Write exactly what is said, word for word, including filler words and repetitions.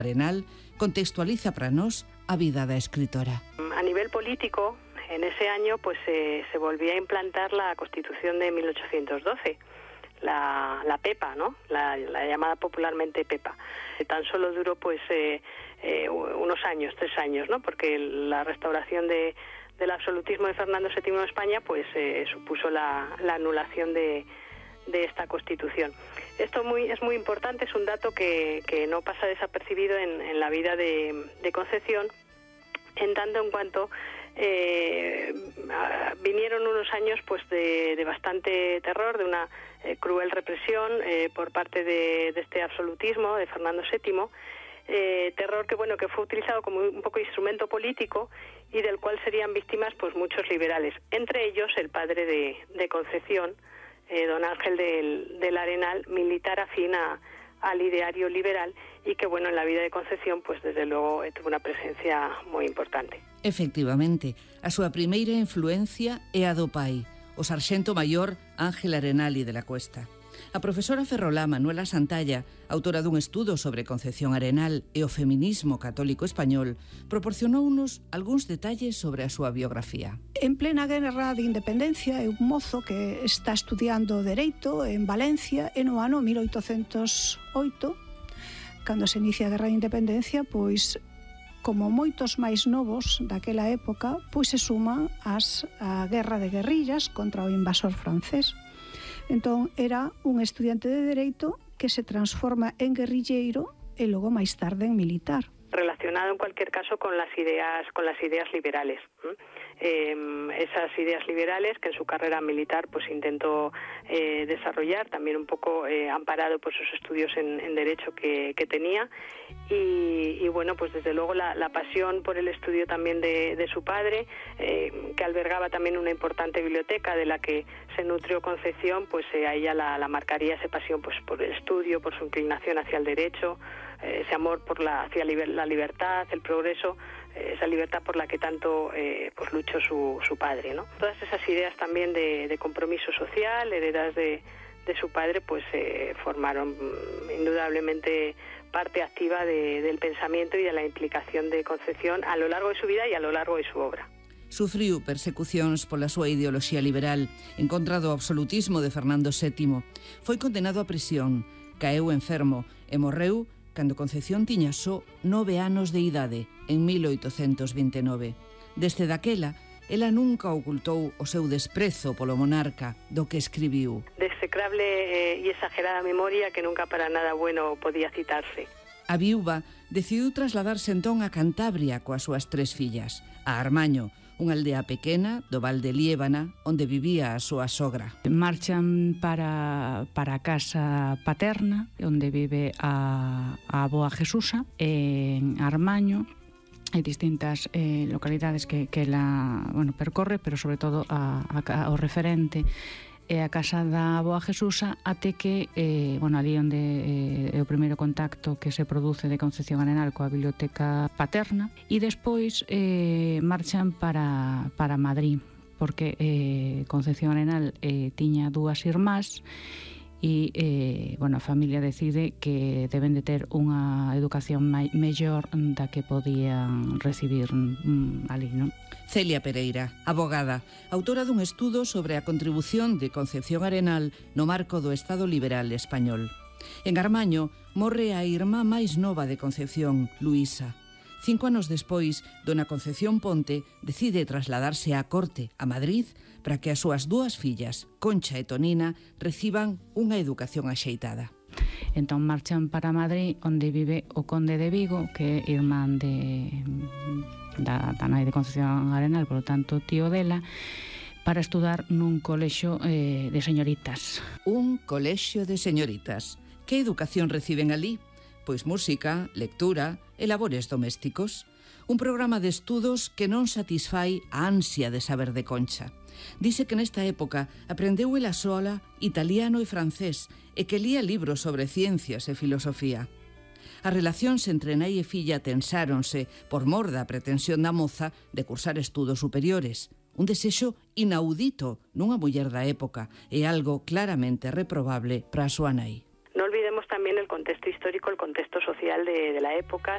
Arenal contextualiza para nós a vida da escritora. A nivel político, en ese año pues eh, se volvía a implantar la Constitución de mil ochocientos doce, la, la PEPA, ¿no? La, la llamada popularmente PEPA. Tan solo duró pues eh, eh, unos años, tres años, ¿no? Porque la restauración de, del absolutismo de Fernando séptimo en España pues eh, supuso la, la anulación de de esta Constitución. Esto muy, es muy importante, es un dato que, que no pasa desapercibido en, en la vida de, de Concepción, en tanto en cuanto eh, vinieron unos años pues de, de bastante terror, de una eh, cruel represión eh, por parte de, de este absolutismo de Fernando séptimo, eh, terror que bueno que fue utilizado como un poco instrumento político y del cual serían víctimas pues muchos liberales, entre ellos el padre de, de Concepción, Eh, don Ángel del, del Arenal, militar afín a, al ideario liberal y que, bueno, en la vida de Concepción, pues desde luego eh, tuvo una presencia muy importante. Efectivamente, a súa primeira influencia é a do pai, o sarxento maior Ángel Arenal y de la Cuesta. A profesora ferrolá Manuela Santalla, autora dun estudo sobre Concepción Arenal e o feminismo católico español, proporcionounos algúns detalles sobre a súa biografía. En plena guerra de independencia é un mozo que está estudiando Dereito en Valencia e no ano mil oitocentos oito, cando se inicia a guerra de independencia, pois como moitos máis novos daquela época, pois se suman ás a guerra de guerrillas contra o invasor francés. Entón, era un estudiante de Dereito que se transforma en guerrilleiro e logo máis tarde en militar. Relacionado en cualquier caso con las ideas, con las ideas liberales. Eh, esas ideas liberales que en su carrera militar pues intentó eh, desarrollar, también un poco eh, amparado por sus estudios en, en Derecho que, que tenía. Y, y bueno, pues desde luego la, la pasión por el estudio también de, de su padre, eh, que albergaba también una importante biblioteca de la que se nutrió Concepción, pues eh, a ella la, la marcaría esa pasión pues por el estudio, por su inclinación hacia el derecho, eh, ese amor por la, hacia la libertad, el progreso, eh, esa libertad por la que tanto eh, pues luchó su, su padre, ¿no? Todas esas ideas también de, de compromiso social, heredadas de, de su padre, pues eh, formaron indudablemente parte activa de, del pensamiento y de la implicación de Concepción a lo largo de su vida y a lo largo de su obra. Sufriu persecucións pola súa ideoloxía liberal en contra do absolutismo de Fernando séptimo. Foi condenado a prisión, caeu enfermo e morreu cando Concepción tiña só nove anos de idade, en mil oitocentos vinte e nove. Desde daquela, ela nunca ocultou o seu desprezo polo monarca, do que escribiu. De execrable eh, e exagerada memoria que nunca para nada bueno podía citarse. A viúva decidiu trasladarse entón a Cantabria coas súas tres fillas, a Armaño, unha aldea pequena do Val de Liébana, onde vivía a súa sogra. Marchan para, para a casa paterna, onde vive a, a avoa Jesusa, en Armaño. Hai distintas eh, localidades que, que la bueno, percorre, pero sobre todo a, a, o referente é a casa da avoa Jesusa, até que, eh, bueno, ali onde eh, é o primeiro contacto que se produce de Concepción Arenal coa biblioteca paterna, e despois eh, marchan para, para Madrid, porque eh, Concepción Arenal eh, tiña dúas irmás, e, eh, bueno, a familia decide que deben de ter unha educación mai, mellor da que podían recibir mm, ali, non? Celia Pereira, abogada, autora dun estudo sobre a contribución de Concepción Arenal no marco do Estado liberal español. En Armaño morre a irmá máis nova de Concepción, Luísa. Cinco anos despois, dona Concepción Ponte decide trasladarse á corte, a Madrid, para que as súas dúas fillas, Concha e Tonina, reciban unha educación axeitada. Entón marchan para Madrid, onde vive o conde de Vigo, que é irmán de, da, da nai de Concepción Arenal, por lo tanto tío dela, para estudar nun colexio eh, de señoritas. Un colexio de señoritas. Que educación reciben alí? Pois música, lectura e labores domésticos. Un programa de estudos que non satisfai a ansia de saber de Concha. Dice que nesta época aprendeu ela sola italiano e francés e que lía libros sobre ciencias e filosofía. As relacións entre nai e filla tensáronse por mor da pretensión da moza de cursar estudos superiores, un desexo inaudito nunha muller da época e algo claramente reprobable para a súa nai. No olvidemos también el contexto histórico, el contexto social de, de la época.